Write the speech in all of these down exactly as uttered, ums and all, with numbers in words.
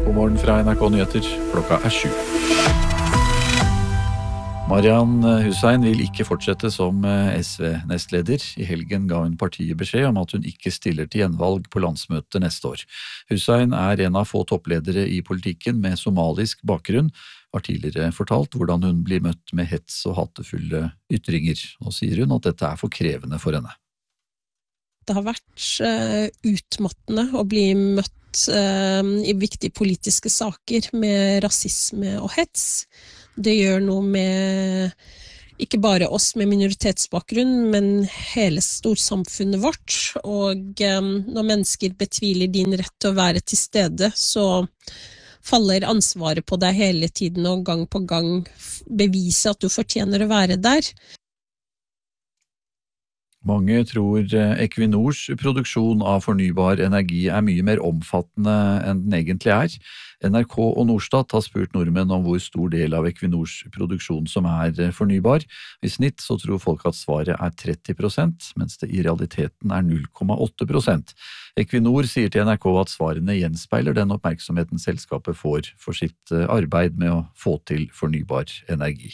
God morgen fra N R K Nyheter, klokka er sju. Marian Hussein vil ikke fortsette som S V-nestleder. I helgen ga hun partiet beskjed om at hun ikke stiller til gjenvalg på landsmøtet neste år. Hussein er en av få toppledere i politikken med somalisk bakgrunn, har tidligere fortalt hvordan hun blir møtt med hets og hatefulle ytringer, og sier hun at dette er for krevende for henne. Det har vært uh, utmattende å bli møtt uh, i viktige politiske saker med rasisme og hets. Det gjør noe med ikke bare oss med minoritetsbakgrunn, men hele storsamfunnet vårt. Og um, når mennesker betviler din rett til å være til stede, så faller ansvaret på deg hele tiden og gang på gang bevise at du fortjener å være der. Mange tror Equinors produksjon av fornybar energi er mye mer omfattende enn den egentlig er. N R K og Norstat har spurt nordmenn om hvor stor del av Equinors produksjon som er fornybar. I snitt så tror folk at svaret er tretti prosent, mens det i realiteten er null komma åtte prosent. Equinor sier til N R K at svarene gjenspeiler den oppmerksomheten selskapet får for sitt arbeid med å få til fornybar energi.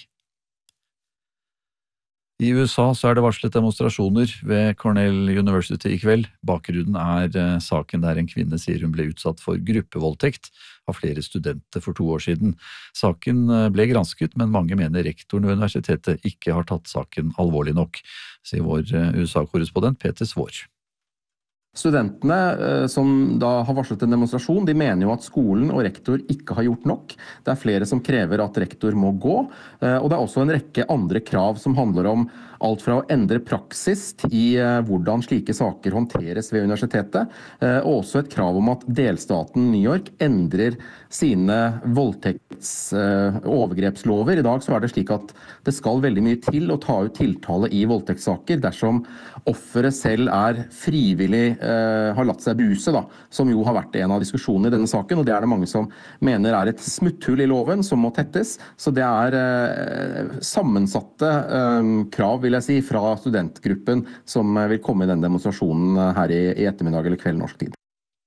I U S A så er det varslet demonstrasjoner ved Cornell University i kveld. Bakgrunnen er saken der en kvinne sier hun ble utsatt for gruppevoldtekt av flere studenter for to år siden. Saken ble gransket, men mange mener rektoren ved universitetet ikke har tatt saken alvorlig nok, sier vår U S A-korrespondent Peter Svår. Studentene som da har varslet en demonstrasjon, de mener jo at skolen og rektor ikke har gjort nok. Det er flere som krever at rektor må gå, og det er også en rekke andre krav som handler om alt fra å endre praksis i hvordan slike saker håndteres ved universitetet, og også et krav om at delstaten New York endrer sine voldtekts- og overgrepslover. I dag så er det slik at det skal veldig mye til å ta ut tiltale i voldtektssaker dersom offeret selv er frivillig har latt seg buse, da, som jo har vært en av diskusjonene i denne saken, og det er det mange som mener er et smutthull i loven som må tettes, så det er eh, sammensatte eh, krav, vil jeg si, fra studentgruppen som vil komme i den demonstrasjonen her i, i ettermiddag eller kveld norsk tid.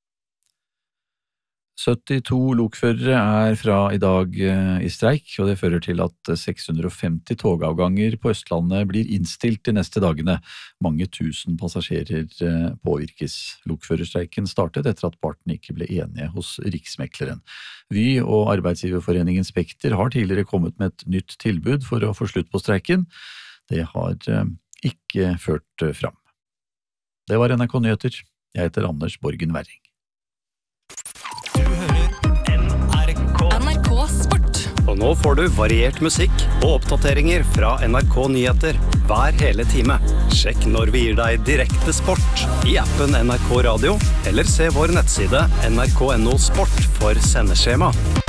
syttito lokførere er fra i dag i streik, og det fører til at seks hundre og femti togavganger på Østlandet blir innstilt de neste dagene. Mange tusen passasjerer påvirkes. Lokførerstreiken startet etter at partene ikke ble enige hos Riksmekleren. Vy og Arbeidsgiverforeningen Spekter har tidligere kommet med et nytt tilbud for å få slutt på streiken. Det har ikke ført fram. Det var N R K Nyheter. Jeg heter Anders Borgen Werring. Og nå får du variert musikk og oppdateringer fra N R K Nyheter hver hele time. Sjekk når vi gir deg direkte sport i appen N R K Radio, eller se vår nettside N R K punktum no sport for sendeskjema.